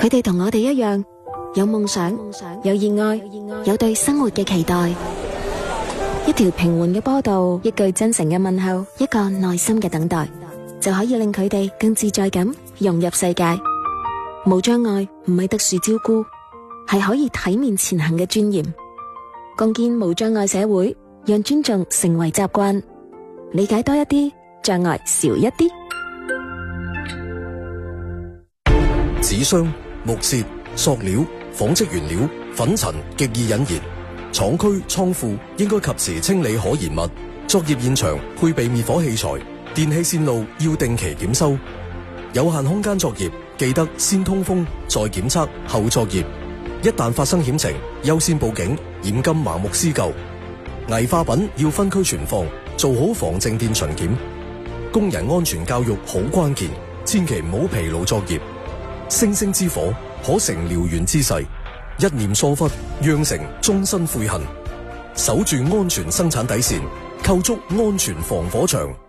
佢哋同我哋一樣，有夢想，有熱愛，有對生活嘅期待。一條平緩嘅波道，一句真誠嘅問候，一個耐心嘅等待，就可以令佢哋更自在咁融入世界。無障礙唔係特殊照顧，係可以體面前行嘅尊嚴。共建無障礙社會，讓尊重成為習慣，理解多一啲，障礙少一啲。 紙箱、木屑、塑料、紡織原料、粉塵極易引燃，廠區倉庫應該及時清理可燃物。作業現場配備滅火器材，電氣線路要定期檢修。有限空間作業記得先通風再檢測後作業。一旦發生險情，優先報警，嚴禁盲目施救。危化品要分區存放，做好防靜電巡檢。工人安全教育好關鍵，千祈唔好疲勞作業。星星之火可成燎原之勢，一念疏忽釀成終身悔恨。守住安全生產底線，構築安全防火牆。